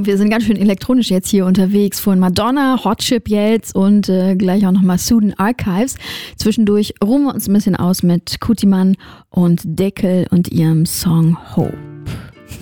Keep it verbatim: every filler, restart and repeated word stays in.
wir sind ganz schön elektronisch jetzt hier unterwegs. Vorhin Madonna, Hot Chip jetzt und äh, gleich auch nochmal Suden Archives. Zwischendurch ruhen wir uns ein bisschen aus mit Kutiman und Deckel und ihrem Song Ho.